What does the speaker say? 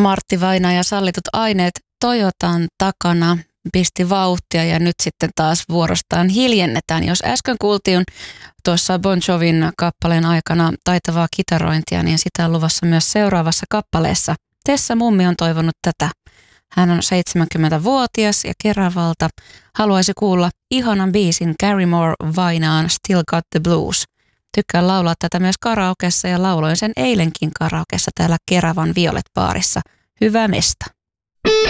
Martti Vainaja, sallitut aineet Toyotan takana pisti vauhtia ja nyt sitten taas vuorostaan hiljennetään. Jos äsken kuultiin tuossa Bon Jovin kappaleen aikana taitavaa kitarointia, niin sitä on luvassa myös seuraavassa kappaleessa. Tessa Mummi on toivonut tätä. Hän on 70-vuotias ja Keravalta haluaisi kuulla ihanan biisin Carrymore Vainaan Still Got the Blues. Tykkään laulaa tätä myös karaokessa ja lauloin sen eilenkin karaokessa täällä Keravan Violet-baarissa. Hyvää mesta!